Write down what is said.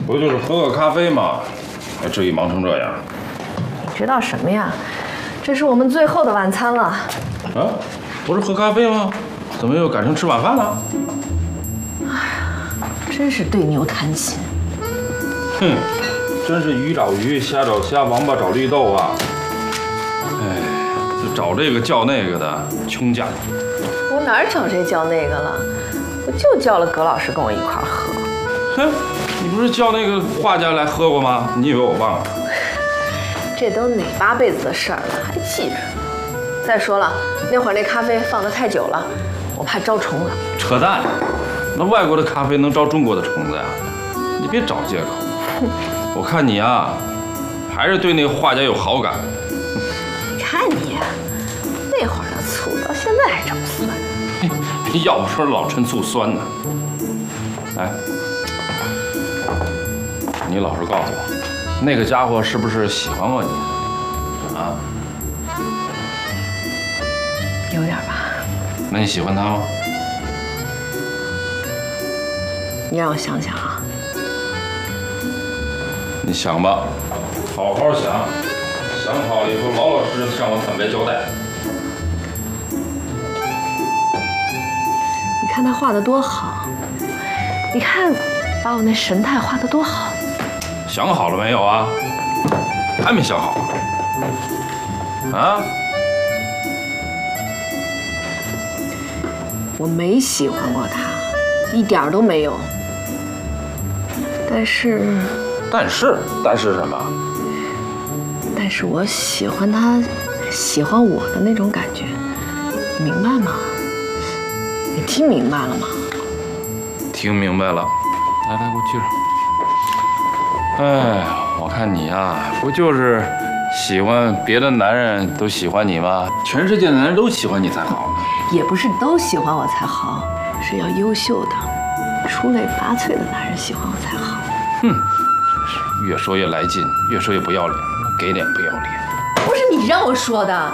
不就是喝个咖啡吗？还至于忙成这样？ 你知道什么呀？这是我们最后的晚餐了。 啊，不是喝咖啡吗？怎么又改成吃晚饭了？ 哎呀，真是对牛弹琴。 哼，真是鱼找鱼，虾找虾，王八找绿豆啊！哎，就找这个叫那个的，穷家。 我哪儿找这叫那个了？我就叫了葛老师跟我一块儿喝。 哼，你不是叫那个画家来喝过吗？你以为我忘了？ 这都哪八辈子的事儿了，还记着？再说了，那会儿那咖啡放得太久了，我怕招虫了。 扯淡！那外国的咖啡能招中国的虫子呀？你别找借口。我看你啊，还是对那个画家有好感。 你看你，那会儿的醋到现在还这么酸。 要不说老陈醋酸呢。哎，你老实告诉我，那个家伙是不是喜欢过你？啊？ 有点吧。 那你喜欢他吗？ 你让我想想啊。 你想吧，好好想，想好了以后老老实实向我坦白交代。 你看他画的多好，你看把我那神态画的多好。 想好了没有啊？还没想好啊？ 我没喜欢过他，一点儿都没有。但是什么？但是我喜欢他，喜欢我的那种感觉，你明白吗？你听明白了吗？ 听明白了。来，给我接着。哎，我看你呀，不就是喜欢别的男人都喜欢你吗？全世界的男人都喜欢你才好呢。 也不是都喜欢我才好，是要优秀的、出类拔萃的男人喜欢我才好。 哼，真是越说越来劲，越说越不要脸，给脸不要脸。 不是你让我说的。